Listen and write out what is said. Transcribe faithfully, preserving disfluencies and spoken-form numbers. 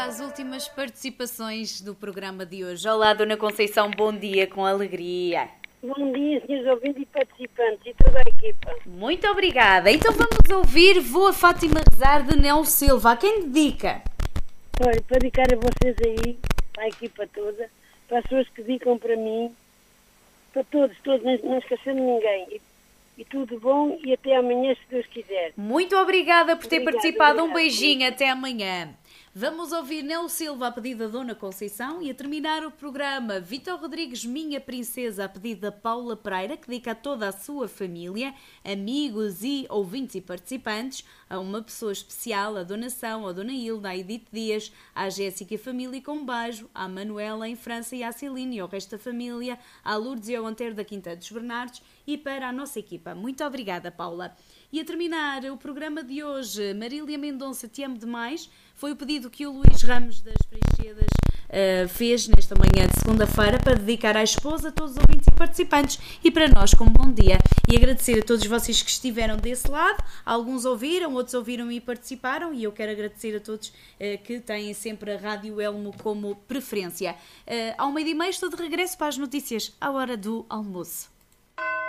às últimas participações do programa de hoje. Olá, Dona Conceição, bom dia, com alegria. Bom dia, senhores ouvintes e participantes e toda a equipa. Muito obrigada. Então vamos ouvir Vou a Fátima Rezar de Nel Silva. A quem dedica? Olha, para dedicar a vocês aí, para a equipa toda, para as pessoas que dedicam para mim, para todos, todos, não, não esquecendo ninguém. E, e tudo bom e até amanhã, se Deus quiser. Muito obrigada por ter Obrigada, participado. obrigada. Um beijinho, até amanhã. Vamos ouvir Nel Silva a pedido da Dona Conceição e a terminar o programa Vítor Rodrigues, Minha Princesa, a pedido da Paula Pereira, que dedica a toda a sua família, amigos e ouvintes e participantes, a uma pessoa especial, a Dona São, a Dona Hilda, a Edith Dias, à Jéssica e família com um beijo, à Manuela em França e à Celine e ao resto da família, à Lourdes e ao Antero da Quinta dos Bernardos e para a nossa equipa. Muito obrigada, Paula. E a terminar o programa de hoje, Marília Mendonça, Te Amo Demais, foi o pedido que o Luís Ramos das Freixedas uh, fez nesta manhã de segunda-feira para dedicar à esposa, a todos os ouvintes e participantes e para nós como bom dia. E agradecer a todos vocês que estiveram desse lado, alguns ouviram, outros ouviram e participaram e eu quero agradecer a todos uh, que têm sempre a Rádio Elmo como preferência. Uh, ao meio-dia e meia estou de regresso para as notícias à hora do almoço.